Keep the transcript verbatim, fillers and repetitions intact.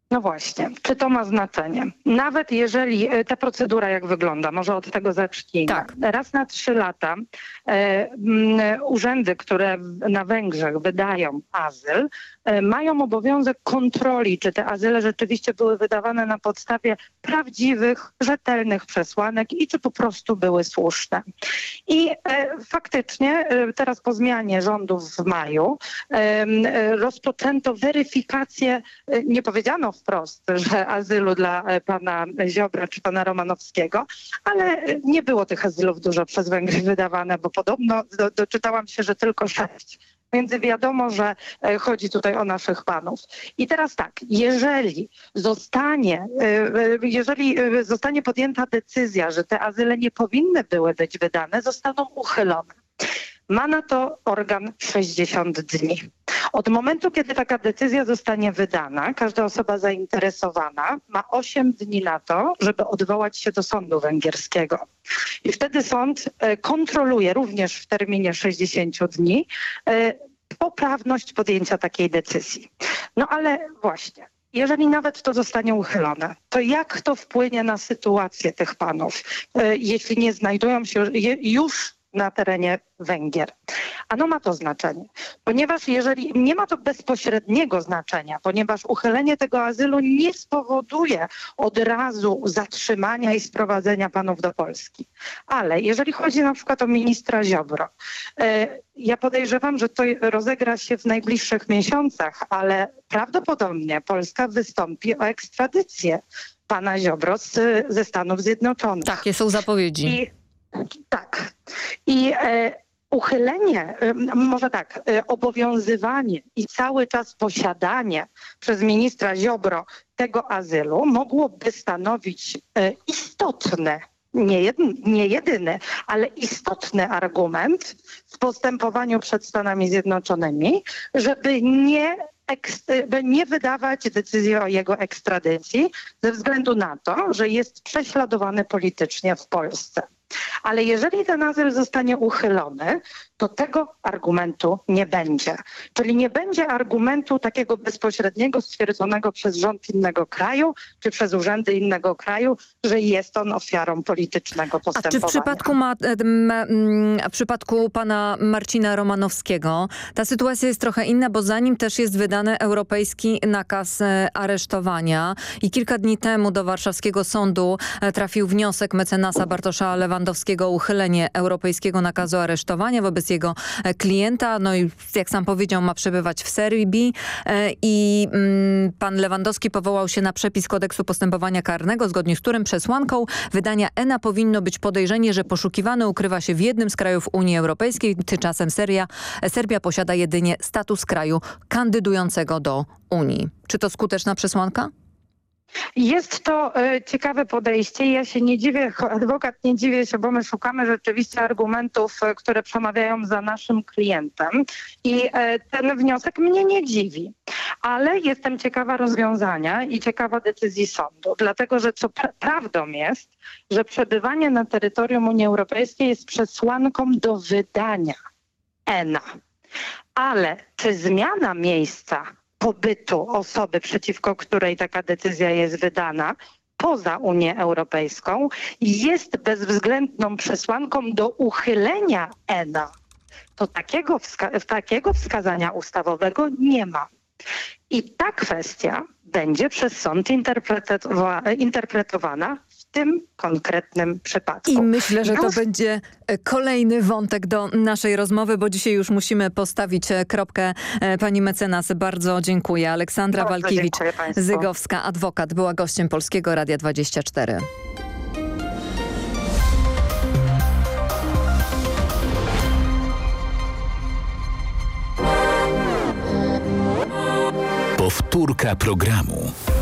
No właśnie, czy to ma znaczenie? Nawet jeżeli ta procedura jak wygląda, może od tego zacznijmy. Tak. Raz na trzy lata e, m, urzędy, które na Węgrzech wydają azyl, e, mają obowiązek kontroli, czy te azyle rzeczywiście były wydawane na podstawie prawdziwych, rzetelnych przesłanek i czy po prostu były słuszne. I e, faktycznie e, teraz po zmianie rządów w maju e, e, rozpoczęto weryfikację, e, nie powiedziano wprost, że azylu dla pana Ziobry czy pana Romanowskiego, ale nie było tych azylów dużo przez Węgry wydawane, bo podobno do, doczytałam się, że tylko sześć. Więc wiadomo, że chodzi tutaj o naszych panów. I teraz tak, jeżeli zostanie, jeżeli zostanie podjęta decyzja, że te azyle nie powinny były być wydane, zostaną uchylone. Ma na to organ sześćdziesiąt dni. Od momentu, kiedy taka decyzja zostanie wydana, każda osoba zainteresowana ma osiem dni na to, żeby odwołać się do sądu węgierskiego. I wtedy sąd kontroluje również w terminie sześćdziesięciu dni poprawność podjęcia takiej decyzji. No ale właśnie, jeżeli nawet to zostanie uchylone, to jak to wpłynie na sytuację tych panów, jeśli nie znajdują się już na terenie Węgier? Ano ma to znaczenie, ponieważ jeżeli nie ma to bezpośredniego znaczenia, ponieważ uchylenie tego azylu nie spowoduje od razu zatrzymania i sprowadzenia panów do Polski. Ale jeżeli chodzi na przykład o ministra Ziobro, ja podejrzewam, że to rozegra się w najbliższych miesiącach, ale prawdopodobnie Polska wystąpi o ekstradycję pana Ziobro z, ze Stanów Zjednoczonych. Takie są zapowiedzi. I, tak. I e, uchylenie, e, może tak, e, obowiązywanie i cały czas posiadanie przez ministra Ziobro tego azylu mogłoby stanowić e, istotne, nie, jed, nie jedyny, ale istotny argument w postępowaniu przed Stanami Zjednoczonymi, żeby nie by nie wydawać decyzji o jego ekstradycji ze względu na to, że jest prześladowany politycznie w Polsce. Ale jeżeli ten azyl zostanie uchylony, to tego argumentu nie będzie. Czyli nie będzie argumentu takiego bezpośredniego stwierdzonego przez rząd innego kraju, czy przez urzędy innego kraju, że jest on ofiarą politycznego postępowania. A czy w przypadku, ma, w przypadku pana Marcina Romanowskiego ta sytuacja jest trochę inna, bo za nim też jest wydany europejski nakaz aresztowania i kilka dni temu do warszawskiego sądu trafił wniosek mecenasa Bartosza Lewandowskiego o uchylenie europejskiego nakazu aresztowania wobec jego klienta. No i jak sam powiedział, ma przebywać w Serbii i mm, pan Lewandowski powołał się na przepis kodeksu postępowania karnego, zgodnie z którym przesłanką wydania E N A powinno być podejrzenie, że poszukiwany ukrywa się w jednym z krajów Unii Europejskiej. Tymczasem Serbia, Serbia posiada jedynie status kraju kandydującego do Unii. Czy to skuteczna przesłanka? Jest to e, ciekawe podejście. Ja się nie dziwię, jako adwokat nie dziwię się, bo my szukamy rzeczywiście argumentów, e, które przemawiają za naszym klientem i e, ten wniosek mnie nie dziwi. Ale jestem ciekawa rozwiązania i ciekawa decyzji sądu, dlatego że co pra- prawdą jest, że przebywanie na terytorium Unii Europejskiej jest przesłanką do wydania E N A. Ale czy zmiana miejsca pobytu osoby, przeciwko której taka decyzja jest wydana, poza Unię Europejską, jest bezwzględną przesłanką do uchylenia E N A, to takiego, wska- takiego wskazania ustawowego nie ma. I ta kwestia będzie przez sąd interpretowa- interpretowana w tym konkretnym przypadku. I myślę, że to Już... będzie kolejny wątek do naszej rozmowy, bo dzisiaj już musimy postawić kropkę. Pani mecenas, bardzo dziękuję. Aleksandra Walkiewicz-Zygowska, adwokat, była gościem Polskiego Radia dwadzieścia cztery. Powtórka programu.